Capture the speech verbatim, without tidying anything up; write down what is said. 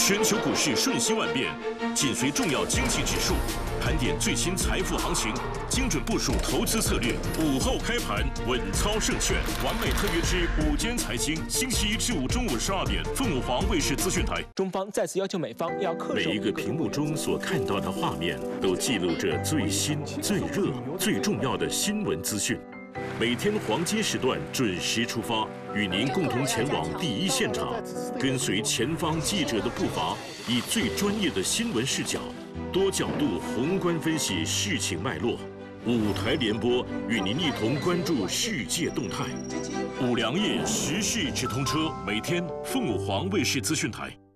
全球股市瞬息万变，紧随重要经济指数，盘点最新财富行情，精准部署投资策略。午后开盘，稳操胜券。完美特约之午间财经，星期一至五中午十二点，凤凰卫视资讯台。 中方再次要求美方要恪守。 每一个屏幕中所看到的画面，都记录着最新、最热、最重要的新闻资讯。每天黄金时段准时出发，与您共同前往第一现场，跟随前方记者的步伐，以最专业的新闻视角，多角度宏观分析事情脉络。五台联播与您一同关注世界动态。五粮液时事直通车，每天凤凰卫视资讯台。